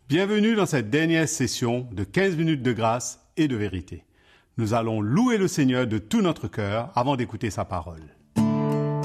Bienvenue dans cette dernière session de 15 minutes de grâce et de vérité. Nous allons louer le Seigneur de tout notre cœur avant d'écouter sa parole.